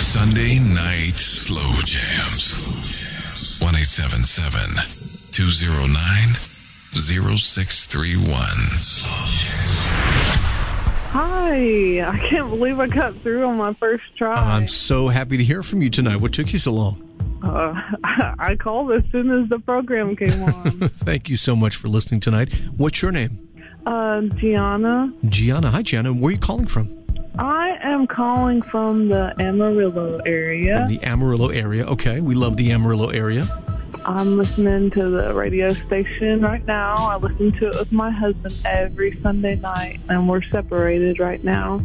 Sunday night slow jams. 1-877-209-0631. Hi, I can't believe I got through on my first try. I'm so happy to hear from you tonight. What took you so long? I called as soon as the program came on. Thank you so much for listening tonight. What's your name? Gianna. Gianna. Hi, Gianna. Where are you calling from? I am calling from the Amarillo area. From the Amarillo area. Okay, we love the Amarillo area. I'm listening to the radio station right now. I listen to it with my husband every Sunday night, and we're separated right now.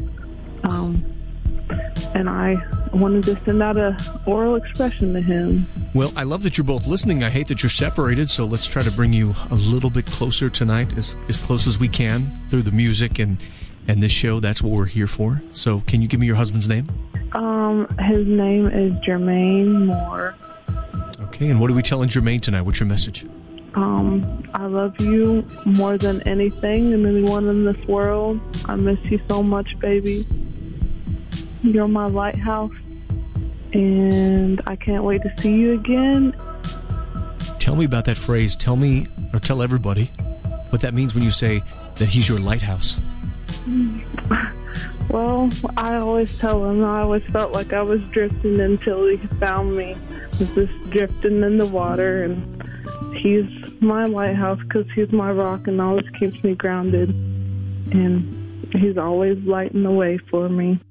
And I wanted to send out an oral expression to him. Well, I love that you're both listening. I hate that you're separated, so let's try to bring you a little bit closer tonight, as close as we can, through the music and this show. That's what we're here for. So can you give me your husband's name? His name is Jermaine Moore. Okay, and what are we telling Jermaine tonight? What's your message? I love you more than anything and anyone in this world. I miss you so much, baby. You're my lighthouse, and I can't wait to see you again. Tell me about that phrase. Tell me, or tell everybody, what that means when you say that he's your lighthouse. Well, I always tell him I always felt like I was drifting until he found me. I was just drifting in the water, and he's my lighthouse because he's my rock and always keeps me grounded. And he's always lighting the way for me.